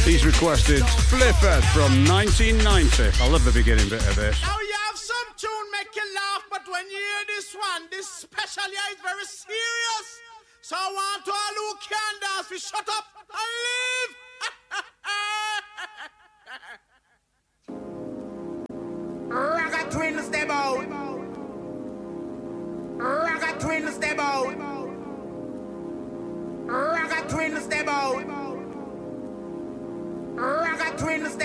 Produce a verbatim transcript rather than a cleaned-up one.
He's requested Flifford from nineteen ninety. I love the beginning bit of this. Now you have some tune make you laugh, but when you hear this one, this special yeah is very serious. So I want to all who can dance, we shut up and leave. Ragga twins step out. Ragga twins step out.